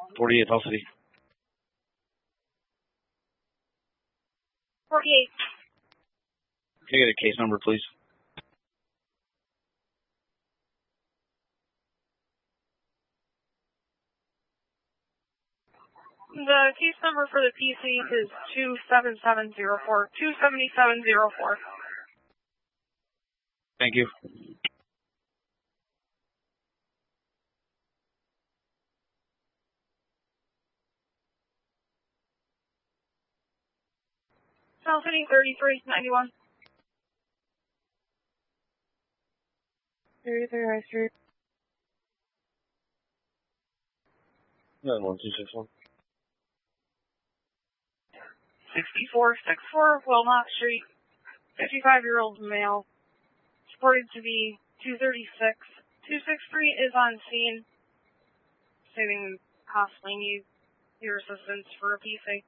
48 Hall City. 48. Can I get a case number, please? The case number for the PC is 27704. 27704. Thank you. South City 3391. 33 High Street. 91261. 6464 Wilmot Street. 55-year-old male. Reported to be 236. 263 is on scene. Stating possibly need your assistance for a PC.